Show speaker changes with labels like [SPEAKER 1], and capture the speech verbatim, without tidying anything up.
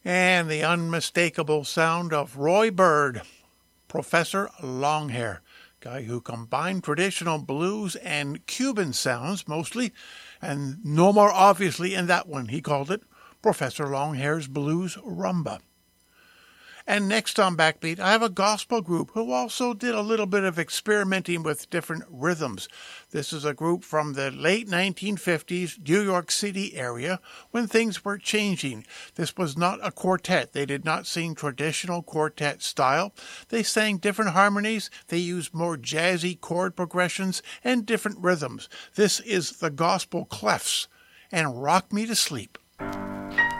[SPEAKER 1] And the unmistakable sound of Roy Bird, Professor Longhair, guy who combined traditional blues and Cuban sounds mostly, and no more obviously in that one. He called it Professor Longhair's Blues Rumba. And next on Backbeat, I have a gospel group who also did a little bit of experimenting with different rhythms. This is a group from the late nineteen fifties New York City area when things were changing. This was not a quartet. They did not sing traditional quartet style. They sang different harmonies. They used more jazzy chord progressions and different rhythms. This is the Gospel Clefs and Rock Me to Sleep.